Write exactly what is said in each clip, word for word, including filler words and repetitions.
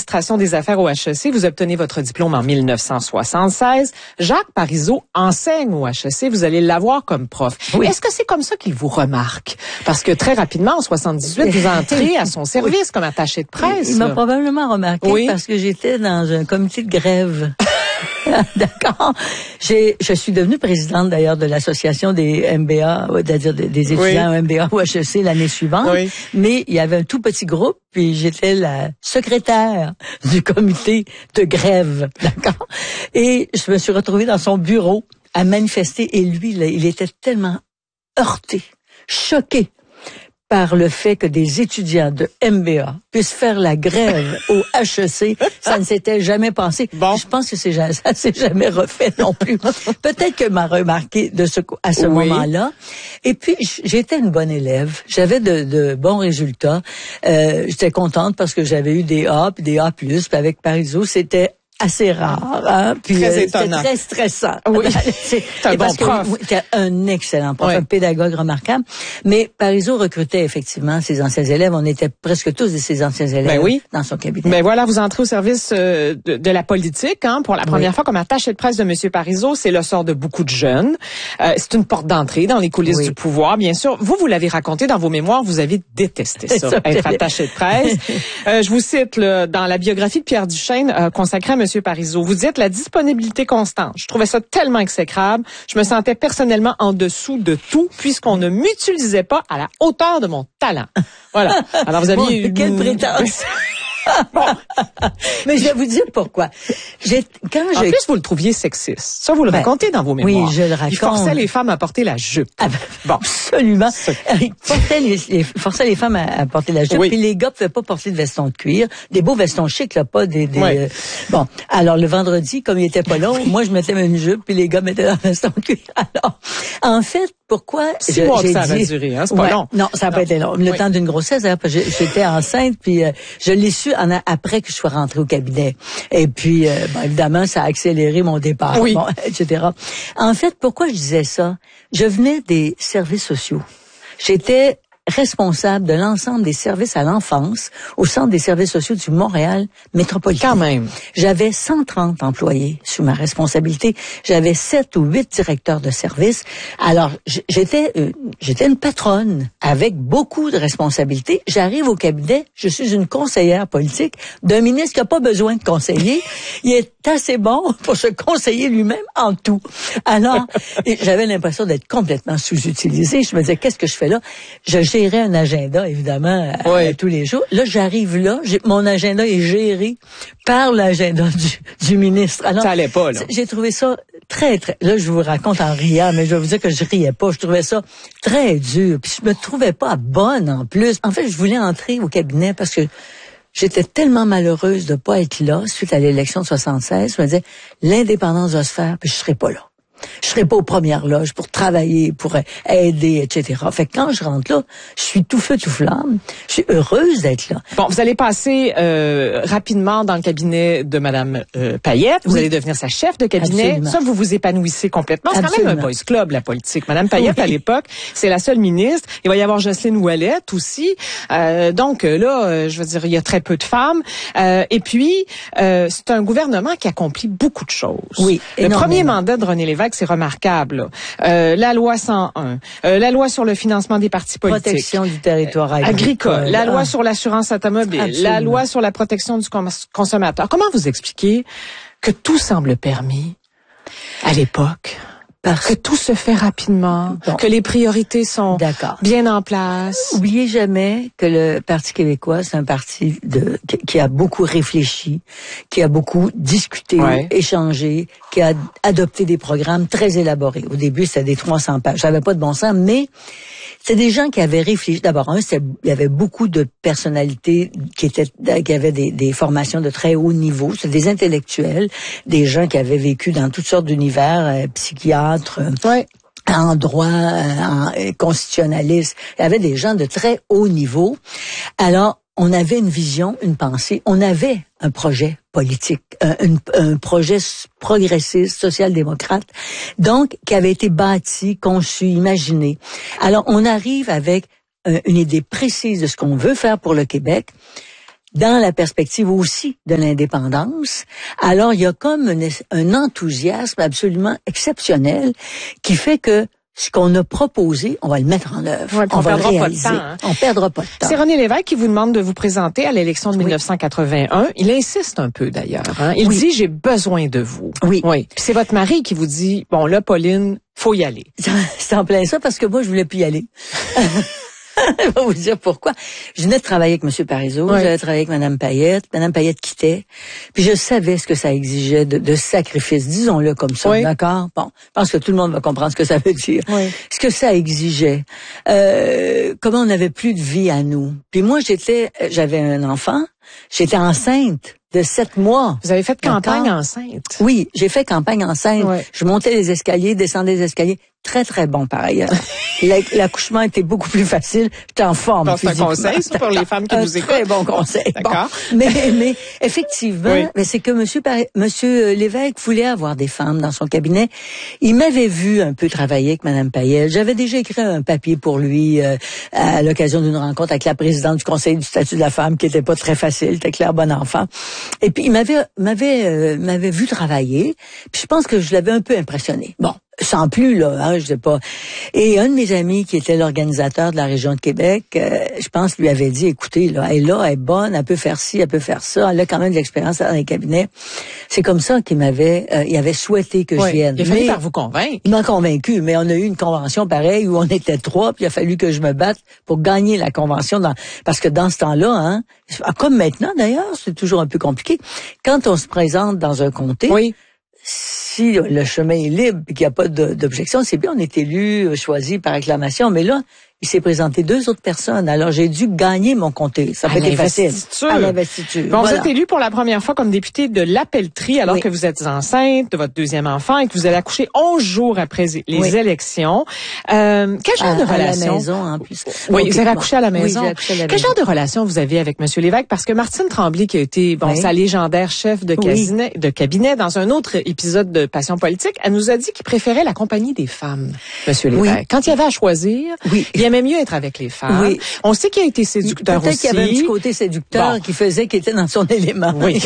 administration des affaires au H E C. Vous obtenez votre diplôme en mille neuf cent soixante-seize. Jacques Parizeau enseigne au H E C. Vous allez l'avoir comme prof. Oui. Est-ce que c'est comme ça qu'il vous remarque? Parce que très rapidement, en soixante-dix-huit, vous entrez à son service oui. comme attaché de presse. Il m'a probablement remarqué oui. parce que j'étais dans un comité de grève. D'accord. J'ai, je suis devenue présidente d'ailleurs de l'association des M B A, c'est-à-dire des étudiants oui. M B A au H E C l'année suivante. Oui. Mais il y avait un tout petit groupe, puis j'étais la secrétaire du comité de grève. D'accord. Et je me suis retrouvée dans son bureau à manifester. Et lui, là, il était tellement heurté, choqué par le fait que des étudiants de M B A puissent faire la grève au H E C, ça ne s'était jamais passé. Bon. Je pense que c'est, ça s'est jamais refait non plus. Peut-être que m'a remarqué de ce, à ce oui. moment-là. Et puis, j'étais une bonne élève. J'avais de, de bons résultats. Euh, j'étais contente parce que j'avais eu des A, puis des A plus, puis avec Parizeau, c'était assez rare, hein. Puis très euh, étonnant. C'était très stressant. Oui. c'est un bon prof. C'était un excellent prof, oui. un pédagogue remarquable. Mais Parizeau recrutait effectivement ses anciens élèves. On était presque tous de ses anciens élèves ben oui. dans son cabinet. Ben voilà, vous entrez au service euh, de, de la politique, hein, pour la première oui. fois comme attaché de presse de Monsieur Parizeau. C'est le sort de beaucoup de jeunes. Euh, c'est une porte d'entrée dans les coulisses oui. du pouvoir, bien sûr. Vous, vous l'avez raconté dans vos mémoires. Vous avez détesté ça, ça être attaché de presse. euh, je vous cite là, dans la biographie de Pierre Duchesne euh, consacrée à Monsieur Monsieur Parizeau. Vous dites la disponibilité constante. Je trouvais ça tellement exécrable. Je me sentais personnellement en dessous de tout puisqu'on ne m'utilisait pas à la hauteur de mon talent. Voilà. Alors vous aviez bon, une... Quelle prétence. Bon. Mais je vais vous dire pourquoi. J'ai, quand en j'ai... plus, vous le trouviez sexiste. Ça, vous le ben, racontez dans vos mémoires. Oui, je le raconte. Il forçait les femmes à porter la jupe. Ah ben, bon. Absolument. Il forçait les, les, forçait les femmes à, à porter la jupe. Oui. Puis les gars ne pouvaient pas porter de vestons de cuir. Des beaux vestons chics, là, pas des... des oui. euh... Bon. Alors, le vendredi, comme il était pas long, moi, je mettais une jupe, puis les gars mettaient leur veston de cuir. Alors, en fait, pourquoi Six je, mois j'ai que ça dit... va durer, hein? C'est pas ouais, long. Non, ça n'a pas été long. Le oui. temps d'une grossesse, d'ailleurs, j'étais enceinte, puis euh, je l'ai su en a, après que je sois rentrée au cabinet. Et puis, euh, bon, évidemment, ça a accéléré mon départ, oui. bon, et cetera. En fait, pourquoi je disais ça? Je venais des services sociaux. J'étais responsable de l'ensemble des services à l'enfance au Centre des services sociaux du Montréal métropolitain. Quand même. J'avais cent trente employés sous ma responsabilité. J'avais sept ou huit directeurs de services. Alors, j'étais euh, j'étais une patronne avec beaucoup de responsabilités. J'arrive au cabinet, je suis une conseillère politique d'un ministre qui n'a pas besoin de conseiller. Il est assez bon pour se conseiller lui-même en tout. Alors, j'avais l'impression d'être complètement sous-utilisée. Je me disais, qu'est-ce que je fais là? Je gérais un agenda, évidemment, à, oui. à tous les jours. Là, j'arrive là, j'ai, mon agenda est géré par l'agenda du, du ministre. Alors, ça allait pas, là. J'ai trouvé ça très, très... Là, je vous raconte en riant, mais je vais vous dire que je riais pas. Je trouvais ça très dur. Puis je me trouvais pas bonne, en plus. En fait, je voulais entrer au cabinet parce que j'étais tellement malheureuse de pas être là suite à l'élection de soixante-seize. Je me disais, l'indépendance va se faire, puis je serai pas là. Je serai pas aux premières loges pour travailler, pour aider, et cetera. Fait que quand je rentre là, je suis tout feu, tout flamme. Je suis heureuse d'être là. Bon, vous allez passer euh, rapidement dans le cabinet de Madame euh, Payette. Vous oui. allez devenir sa chef de cabinet. Absolument. Ça, vous vous épanouissez complètement. C'est Absolument. Quand même un boys club, la politique. Madame Payette, oui. à l'époque, c'est la seule ministre. Il va y avoir Jocelyne Ouellette aussi. Euh, donc là, je veux dire, il y a très peu de femmes. Euh, et puis, euh, c'est un gouvernement qui accomplit beaucoup de choses. Oui. Le énormément. premier mandat de René Lévesque, c'est remarquable. Euh, la loi cent un, euh, la loi sur le financement des partis politiques, protection du territoire agricole, agricole la loi ah. sur l'assurance automobile, Absolument. La loi sur la protection du cons- consommateur. Comment vous expliquez que tout semble permis à l'époque? Parce que tout se fait rapidement, bon. que les priorités sont D'accord. bien en place. Oubliez jamais que le Parti québécois, c'est un parti de, qui a beaucoup réfléchi, qui a beaucoup discuté, ouais. échangé, qui a adopté des programmes très élaborés. Au début, c'était des trois cents pages. Ça n'avait pas de bon sens, mais c'est des gens qui avaient réfléchi. D'abord, un, il y avait beaucoup de personnalités qui étaient, qui avaient des, des formations de très haut niveau. C'est des intellectuels, des gens qui avaient vécu dans toutes sortes d'univers, euh, psychiatres, ouais. en droit, en constitutionnaliste. Il y avait des gens de très haut niveau. Alors, on avait une vision, une pensée. On avait un projet politique, un, un, un projet progressiste, social-démocrate, donc qui avait été bâti, conçu, imaginé. Alors, on arrive avec euh, une idée précise de ce qu'on veut faire pour le Québec. dans la perspective aussi de l'indépendance. Alors, il y a comme un, un enthousiasme absolument exceptionnel qui fait que ce qu'on a proposé, on va le mettre en œuvre. Ouais, on, on va le réaliser. Pas de temps, hein. On perdra pas de temps. C'est René Lévesque qui vous demande de vous présenter à l'élection de oui. dix-neuf cent quatre-vingt-un. Il insiste un peu d'ailleurs. Hein. Il oui. dit, j'ai besoin de vous. Oui. oui. Puis c'est votre mari qui vous dit, bon là, Pauline, faut y aller. C'est en plein ça parce que moi, je voulais plus y aller. Je vais vous dire pourquoi. Je venais de travailler avec M. Parizeau, oui. j'avais travaillé avec Mme Payette, Mme Payette quittait, puis je savais ce que ça exigeait de, de sacrifice, disons-le comme ça, oui. d'accord? Bon, je pense que tout le monde va comprendre ce que ça veut dire. Oui. Ce que ça exigeait, euh, comment on n'avait plus de vie à nous. Puis moi, j'étais, j'avais un enfant, j'étais enceinte de sept mois. Vous avez fait campagne enceinte? Oui, j'ai fait campagne enceinte. Oui. Je montais les escaliers, descendais les escaliers. Très, très bon, par ailleurs. L'accouchement était beaucoup plus facile. J'étais en forme. C'est un conseil, ça, pour les femmes qui un nous écoutent. Très bon conseil. D'accord. Bon. Mais, mais, effectivement, oui. mais c'est que monsieur, monsieur Lévesque voulait avoir des femmes dans son cabinet. Il m'avait vu un peu travailler avec Mme Payette. J'avais déjà écrit un papier pour lui, euh, à l'occasion d'une rencontre avec la présidente du Conseil du statut de la femme, qui était pas très facile. C'était Claire Bonenfant. Et puis, il m'avait, m'avait, euh, m'avait vu travailler. Puis, je pense que je l'avais un peu impressionné. Bon. Sans plus, là, hein, je sais pas. Et un de mes amis, qui était l'organisateur de la région de Québec, euh, je pense, lui avait dit, écoutez, là, elle est là, elle est bonne, elle peut faire ci, elle peut faire ça, elle a quand même de l'expérience dans les cabinets. C'est comme ça qu'il m'avait, euh, il avait souhaité que oui, je vienne. Il a fallu par vous convaincre. Il m'a convaincu, mais on a eu une convention pareille où on était trois, puis il a fallu que je me batte pour gagner la convention, dans, parce que dans ce temps-là, hein, comme maintenant d'ailleurs, c'est toujours un peu compliqué, quand on se présente dans un comté, oui. si le chemin est libre et qu'il n'y a pas d'objection, c'est bien, on est élu, choisi par acclamation. Mais là, il s'est présenté deux autres personnes. Alors, j'ai dû gagner mon comté. Ça peut être facile. À l'investiture. Bon, voilà. Vous êtes élu pour la première fois comme député de La Pelletrie, alors oui. que vous êtes enceinte de votre deuxième enfant et que vous allez accoucher onze jours après les oui. élections. Euh, quel genre à, de relation? À la maison, en plus. Oui, okay, vous avez accouché à la maison. Oui, j'ai accouché à la quel maison. genre de relation vous avez avec M. Lévesque? Parce que Martine Tremblay, qui a été, bon, oui. sa légendaire chef de cabinet, oui. de cabinet dans un autre épisode de Passion politique, elle nous a dit qu'il préférait la compagnie des femmes, M. Lévesque. Oui. Quand il y avait à choisir, oui. il aimait mieux être avec les femmes. Oui. On sait qu'il a été séducteur Peut-être aussi. Peut-être qu'il y avait un petit côté séducteur bon. qui faisait qu'il était dans son élément. Oui.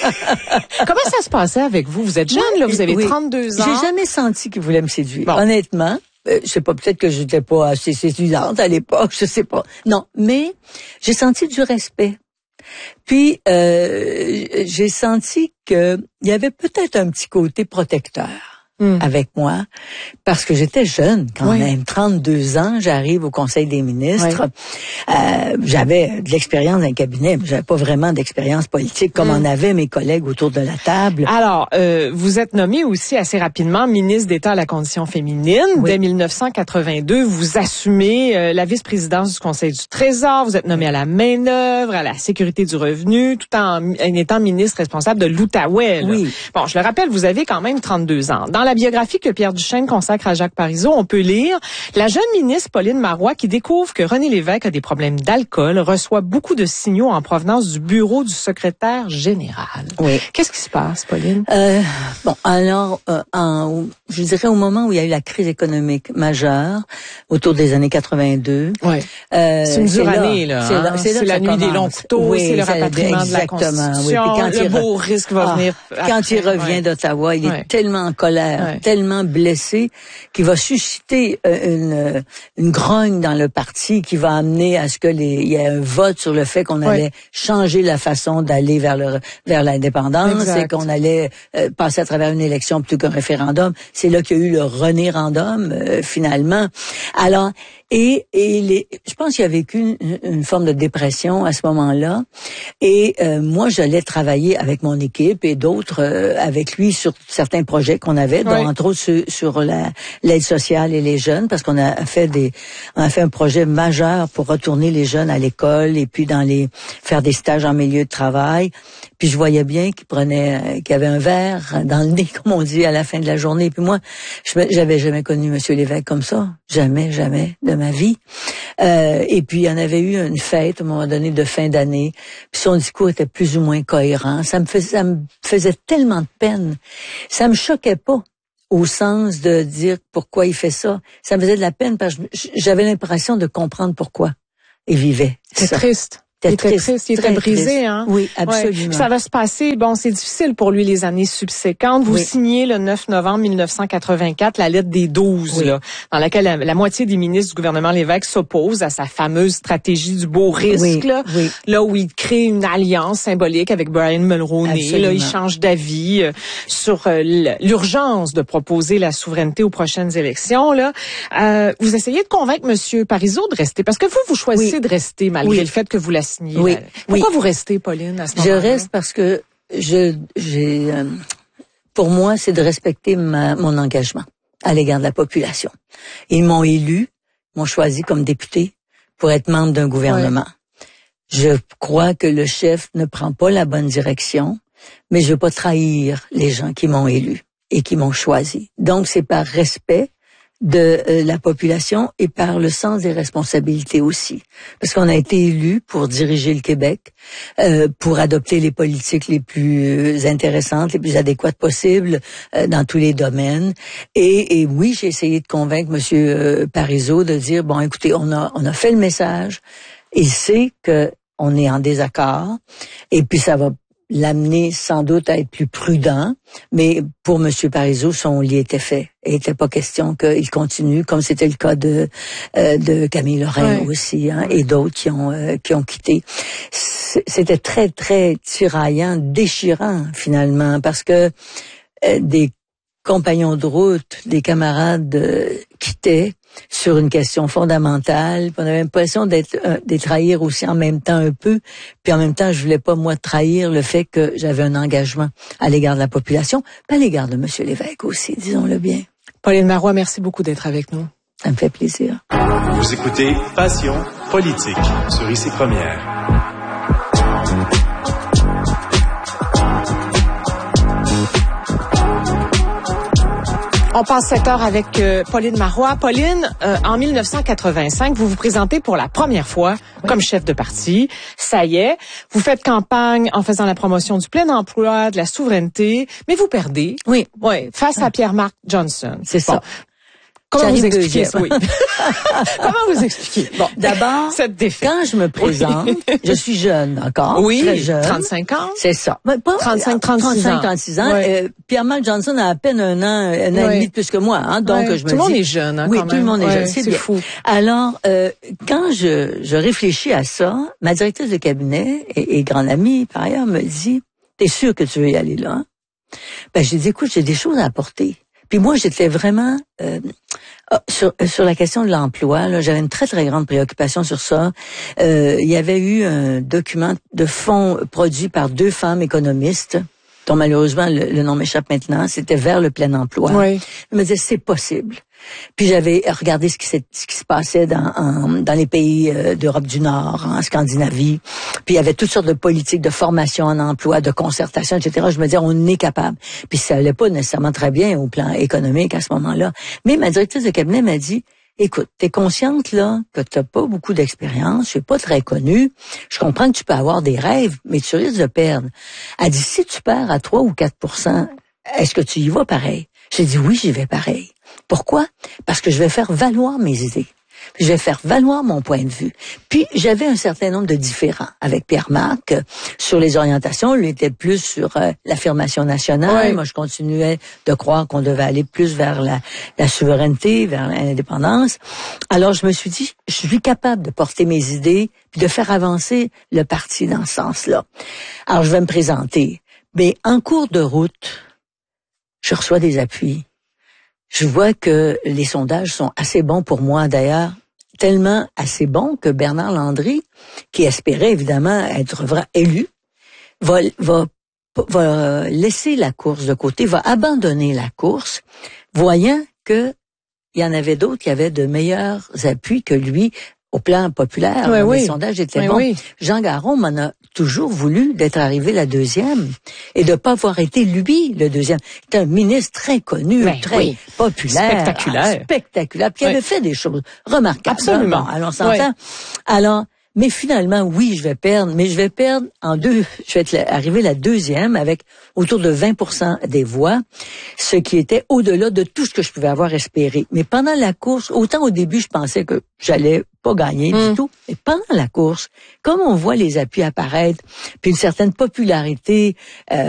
Comment ça se passait avec vous? Vous êtes jeune, là, vous avez oui. trente-deux ans. J'ai jamais senti qu'il voulait me séduire. Bon. Honnêtement. Euh, je sais pas, peut-être que j'étais pas assez séduisante à l'époque, je sais pas. Non, mais j'ai senti du respect. Puis, euh, j'ai senti que il y avait peut-être un petit côté protecteur. Hum. Avec moi, parce que j'étais jeune quand oui. même, trente-deux ans, j'arrive au Conseil des ministres. Oui. Euh, j'avais de l'expérience dans le cabinet, mais j'avais pas vraiment d'expérience politique comme hum. en avaient mes collègues autour de la table. Alors, euh, vous êtes nommé aussi assez rapidement ministre d'État à la condition féminine. Oui. Dès mille neuf cent quatre-vingt-deux, vous assumez euh, la vice-présidence du Conseil du Trésor. Vous êtes nommé à la main-d'œuvre, à la sécurité du revenu, tout en, en étant ministre responsable de l'Outaouais. Oui. Bon, je le rappelle, vous avez quand même trente-deux ans. Dans la biographie que Pierre Duchesne consacre à Jacques Parizeau, on peut lire la jeune ministre Pauline Marois qui découvre que René Lévesque a des problèmes d'alcool, reçoit beaucoup de signaux en provenance du bureau du secrétaire général. Oui. Qu'est-ce qui se passe, Pauline? Euh, bon, alors, euh, en, je dirais au moment où il y a eu la crise économique majeure, autour des années quatre-vingt-deux. Oui. Euh, c'est une dure année, là. C'est hein? là, la nuit commence. Des longs couteaux, oui, c'est le rapatriement de la Constitution, oui. Quand le beau risque va ah, venir. Quand après, il revient ouais. d'Ottawa, il ouais. est tellement en colère, ouais. tellement blessé, qu'il va susciter une, une grogne dans le parti qui va amener à ce que les, il y ait un vote sur le fait qu'on ouais. allait changer la façon d'aller vers le vers l'indépendance et qu'on allait euh, passer à travers une élection plutôt qu'un référendum. C'est là qu'il y a eu le rené-random, euh, finalement. Alors, et, et les, je pense qu'il a vécu une, une forme de dépression à ce moment-là. Et euh, moi, j'allais travailler avec mon équipe et d'autres euh, avec lui sur certains projets qu'on avait, oui. dont entre autres sur, sur la, l'aide sociale et les jeunes, parce qu'on a fait des, on a fait un projet majeur pour retourner les jeunes à l'école et puis dans les faire des stages en milieu de travail. Puis je voyais bien qu'il prenait, qu'il avait un verre dans le nez, comme on dit, à la fin de la journée. Puis moi, je, j'avais jamais connu Monsieur Lévesque comme ça, jamais, jamais de ma vie. Euh, et puis il y en avait eu une fête à un moment donné de fin d'année. Puis son discours était plus ou moins cohérent. Ça me faisait, ça me faisait tellement de peine. Ça me choquait pas au sens de dire pourquoi il fait ça. Ça me faisait de la peine parce que j'avais l'impression de comprendre pourquoi il vivait. C'est triste. Il était triste, triste, il était brisé, triste. Hein. Oui, absolument. Ouais. Ça va se passer. Bon, c'est difficile pour lui les années subséquentes. Vous oui. signez le neuf novembre mille neuf cent quatre-vingt-quatre la lettre des douze, oui. là, dans laquelle la, la moitié des ministres du gouvernement Lévesque s'opposent à sa fameuse stratégie du beau risque, oui. là, Oui. là où il crée une alliance symbolique avec Brian Mulroney. Là, il change d'avis euh, sur euh, l'urgence de proposer la souveraineté aux prochaines élections. Là, euh, vous essayez de convaincre Monsieur Parizeau de rester, parce que vous, vous choisissez oui. de rester malgré oui. le fait que vous la signez. Oui. Là. Pourquoi oui. vous restez, Pauline, à ce moment-là? Je reste parce que je, j'ai, euh, pour moi, c'est de respecter ma, mon engagement à l'égard de la population. Ils m'ont élu, m'ont choisi comme député pour être membre d'un gouvernement. Oui. Je crois que le chef ne prend pas la bonne direction, mais je veux pas trahir les gens qui m'ont élu et qui m'ont choisi. Donc, c'est par respect de euh, la population et par le sens des responsabilités aussi. Parce qu'on a été élus pour diriger le Québec, euh, pour adopter les politiques les plus intéressantes, les plus adéquates possibles euh, dans tous les domaines. Et, et oui, j'ai essayé de convaincre Monsieur euh, Parizeau de dire, bon, écoutez, on a, on a fait le message, il sait que on est en désaccord, et puis ça va l'amener sans doute à être plus prudent, mais pour Monsieur Parizeau, son lit était fait. Il n'était pas question qu'il continue, comme c'était le cas de euh, de Camille Lorrain oui. aussi, hein, et d'autres qui ont euh, qui ont quitté. C'était très très tiraillant, déchirant finalement, parce que euh, des compagnons de route, des camarades euh, quittaient sur une question fondamentale. On avait l'impression d'être euh, de trahir aussi en même temps un peu. Puis en même temps, je voulais pas, moi, trahir le fait que j'avais un engagement à l'égard de la population, puis à l'égard de M. Lévesque aussi, disons-le bien. Pauline Marois, merci beaucoup d'être avec nous. Ça me fait plaisir. Vous écoutez Passion politique sur Ici Première. On passe cette heure avec euh, Pauline Marois. Pauline, euh, en mille neuf cent quatre-vingt-cinq, vous vous présentez pour la première fois oui. comme chef de parti. Ça y est, vous faites campagne en faisant la promotion du plein emploi, de la souveraineté, mais vous perdez. Oui. Oui, face à Pierre-Marc Johnson. C'est bon. ça. Comment vous expliquez ça? Oui. Comment vous expliquez? Bon, d'abord, cette défaite. Quand je me présente, oui. je suis jeune encore, oui, très jeune. trente-cinq ans. C'est ça. Mais pas trente-cinq, trente-six ans. trente-six ans. Oui. Euh, Pierre-Marc Johnson a à peine un an, un an oui. et demi de plus que moi, hein. Donc oui. je me tout dis. Tout le monde est jeune, hein, Oui, quand tout même. le monde est ouais, jeune. C'est, c'est bien. fou. Alors, euh, quand je, je réfléchis à ça, ma directrice de cabinet et, et grande amie, par ailleurs, me dit, t'es sûr que tu veux y aller là? Hein? Ben, j'ai dit, écoute, j'ai des choses à apporter. Puis moi, j'étais vraiment euh, sur sur la question de l'emploi. Là, j'avais une très très grande préoccupation sur ça. Euh, il y avait eu un document de fond produit par deux femmes économistes, dont malheureusement le, le nom m'échappe maintenant. C'était vers le plein emploi. Oui. Ils me disaient c'est possible. Puis j'avais regardé ce qui, ce qui se passait dans, en, dans les pays euh, d'Europe du Nord, en Scandinavie. Puis il y avait toutes sortes de politiques de formation en emploi, de concertation, et cetera. Je me disais, on est capable. Puis ça allait pas nécessairement très bien au plan économique à ce moment-là. Mais ma directrice de cabinet m'a dit, écoute, t'es consciente là que t'as pas beaucoup d'expérience, tu es pas très connue. Je comprends que tu peux avoir des rêves, mais tu risques de perdre. Elle dit, si tu perds à trois ou quatre pour cent, est-ce que tu y vas pareil? J'ai dit, oui, j'y vais pareil. Pourquoi? Parce que je vais faire valoir mes idées. Je vais faire valoir mon point de vue. Puis, j'avais un certain nombre de différends avec Pierre-Marc euh, sur les orientations. Lui était plus sur euh, l'affirmation nationale. Oui. Moi, je continuais de croire qu'on devait aller plus vers la, la souveraineté, vers l'indépendance. Alors, je me suis dit, je suis capable de porter mes idées puis de faire avancer le parti dans ce sens-là. Alors, je vais me présenter. Mais en cours de route, je reçois des appuis. Je vois que les sondages sont assez bons pour moi, d'ailleurs, tellement assez bons que Bernard Landry, qui espérait évidemment être élu, va, va, va laisser la course de côté, va abandonner la course, voyant que il y en avait d'autres qui avaient de meilleurs appuis que lui au plan populaire. Oui, les oui. sondages étaient oui, bons. Oui. Jean Garon m'en a toujours voulu d'être arrivé la deuxième et de pas avoir été lui le deuxième. C'est un ministre très connu, ben, très oui. populaire, spectaculaire, spectaculaire, puis il oui. avait fait des choses remarquables. Absolument. Bon, alors on s'entend. Oui. Alors, Mais finalement, oui, je vais perdre, mais je vais perdre en deux, je vais être arriver la deuxième avec autour de vingt pour cent des voix, ce qui était au-delà de tout ce que je pouvais avoir espéré. Mais pendant la course, autant au début, je pensais que j'allais pas gagner mmh. du tout, mais pendant la course, comme on voit les appuis apparaître, puis une certaine popularité, euh,